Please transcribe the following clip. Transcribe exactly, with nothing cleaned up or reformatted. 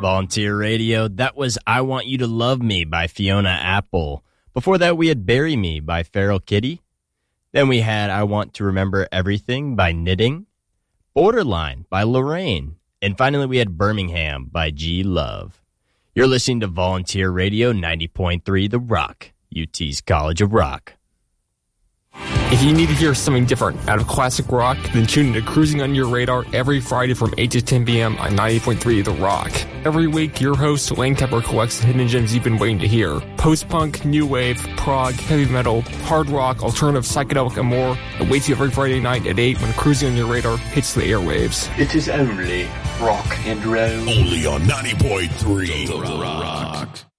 Volunteer Radio. That was I Want You to Love Me by Fiona Apple. Before that, we had Bury Me by Feral Kitty. Then we had I Want to Remember Everything by Knitting. Borderline by Lorraine. And finally, we had Birmingham by G Love. You're listening to Volunteer Radio ninety point three The Rock, U T's College of Rock. If you need to hear something different out of classic rock, then tune into Cruising on Your Radar every Friday from eight to ten p.m. on ninety point three The Rock. Every week, your host, Lane Tepper, collects the hidden gems you've been waiting to hear. Post-punk, new wave, prog, heavy metal, hard rock, alternative, psychedelic, and more awaits you every Friday night at eight when Cruising on Your Radar hits the airwaves. It is only rock and roll. Only on ninety point three The Rock.